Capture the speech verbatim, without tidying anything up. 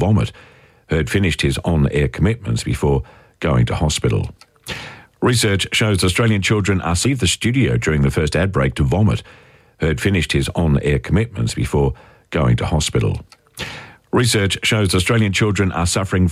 vomit. Heard finished his on-air commitments before going to hospital. Research shows Australian children are leave the studio during the first ad break to vomit. Heard finished his on-air commitments before going to hospital. Research shows Australian children are suffering